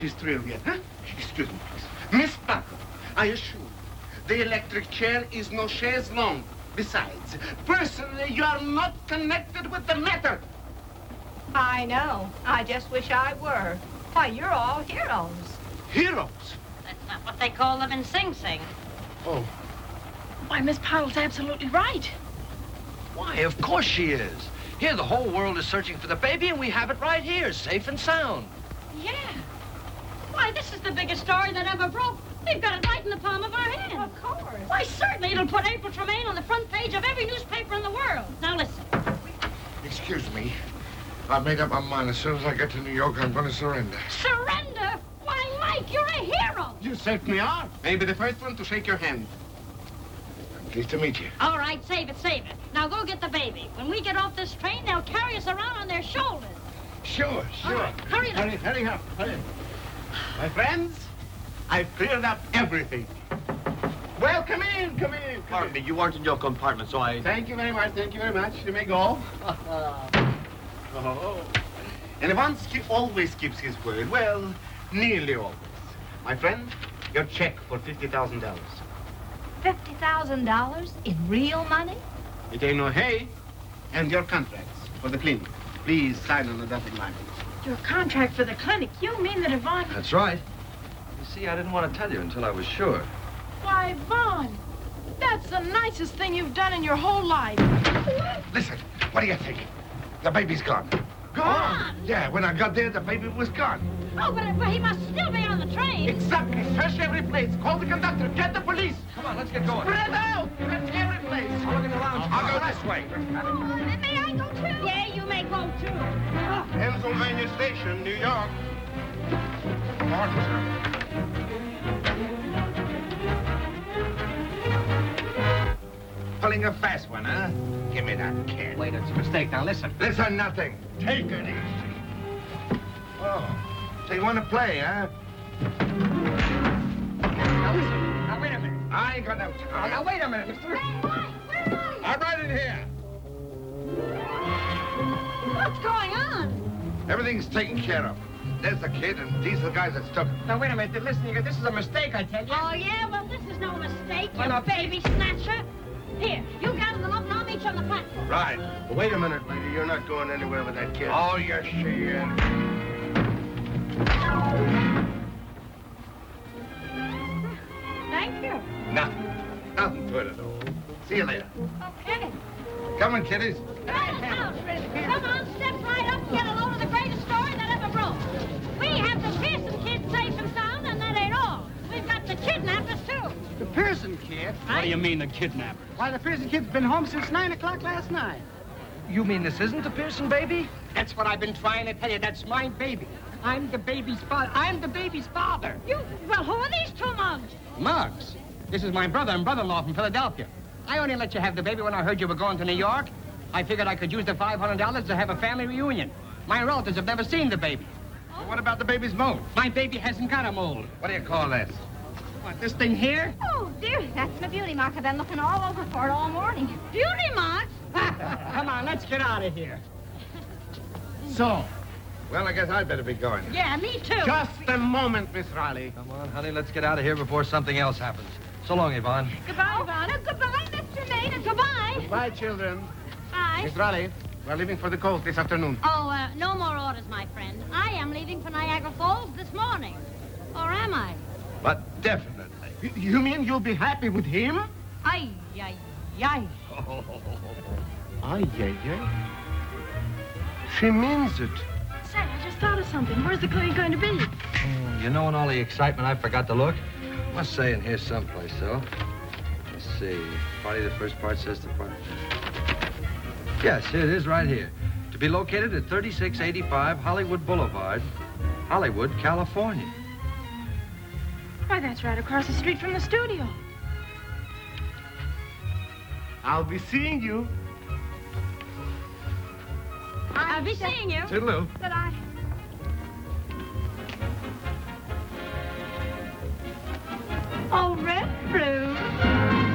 She's thrilled yet, huh? Excuse me, please. Miss Buckle, I assure you, the electric chair is no chaise longue. Besides, personally, you are not connected with the matter. I know. I just wish I were. Why, you're all heroes. Heroes? That's not what they call them in Sing Sing. Oh. Why, Miss Powell's absolutely right. Why, of course she is. Here, the whole world is searching for the baby, and we have it right here, safe and sound. Yeah. Why, this is the biggest story that ever broke. We've got it right in the palm of our hand. Of course. Why, certainly it'll put April Tremaine on the front page of every newspaper in the world. Now, listen. Excuse me. I've made up my mind. As soon as I get to New York, I'm going to surrender. Surrender? Why, Mike, you're a hero. You certainly are. Maybe the first one to shake your hand. I'm pleased to meet you. All right, save it, save it. Now go get the baby. When we get off this train, they'll carry us around on their shoulders. Sure. All right, hurry up. Hurry up. My friends, I've cleared up everything. Well, come in. Pardon me, you weren't in your compartment, so I... Thank you very much. You may go. Oh. And Ivansky always keeps his word. Well, nearly always. My friend, your check for $50,000. $50,000 in real money? It ain't no hay. And your contracts for the clinic. Please sign on the dotted line. Your contract for the clinic. You mean that Yvonne... That's right. You see, I didn't want to tell you until I was sure. Why, Vaughn, that's the nicest thing you've done in your whole life. Listen, what do you think? The baby's gone. Gone? Yeah, when I got there, the baby was gone. Oh, but he must still be on the train. Exactly. Search every place. Call the conductor. Get the police. Come on, let's get going. Spread out. Search every place. I'll look in the lounge. I'll go this way. Oh, may I go too? Yeah, you may go too. Oh. Pennsylvania Station, New York. Officer. Pulling a fast one, huh? Give me that kid. Wait, it's a mistake. Now listen. Listen, nothing. Take it easy. Oh, so you want to play, huh? Now listen. Now wait a minute. I ain't got no time. Now wait a minute, mister. I'm right in here. What's going on? Everything's taken care of. There's the kid, and these are the guys that took him. Now wait a minute. Listen, this is a mistake, I tell you. Oh, yeah? Well, this is no mistake, Why you not? baby snatcher. Here, you gather them up and I'll meet you on the platform. Right. But wait a minute, lady. You're not going anywhere with that kid. Oh, yes, she is. Thank you. Nothing to it at all. See you later. Okay. Come on, kiddies. Come on, step right up and get a load of the greatest story that ever broke. We have the Pearson kids safe and sound, and that ain't all. We've got the kidnappers, too. The Pearson kid? What do you mean, the kidnappers? Why, the Pearson kid's been home since 9 o'clock last night. You mean this isn't the Pearson baby? That's what I've been trying to tell you. That's my baby. I'm the baby's father. Well, who are these two mugs? Muggs. This is my brother and brother-in-law from Philadelphia. I only let you have the baby when I heard you were going to New York. I figured I could use the $500 to have a family reunion. My relatives have never seen the baby. Well, what about the baby's mold? My baby hasn't got a mold. What do you call this? What, this thing here? Oh, dear, that's my beauty mark. I've been looking all over for it all morning. Beauty marks? Come on, let's get out of here. So, Well, I guess I'd better be going. Yeah, me too. just a moment, Miss Riley. Come on, honey, let's get out of here before something else happens. So long, Yvonne. Goodbye, Ivana. Goodbye, Mr. Maid. Goodbye. Bye, children. Bye. Miss Riley, we're leaving for the coast this afternoon. Oh, no more orders, my friend. I am leaving for Niagara Falls this morning. Or am I? But definitely. You mean you'll be happy with him? Ay, ay, ay. Ay, ay, ay. She means it. Say, I just thought of something. Where's the clinic going to be? You know, in all the excitement, I forgot to look. Must say in here someplace, though. Let's see. Probably the first part says the part. Yes, here it is right here. To be located at 3685 Hollywood Boulevard, Hollywood, California. Why, that's right across the street from the studio. I'll be seeing you. I'll be seeing you. Toodaloo. But I... Oh, Red?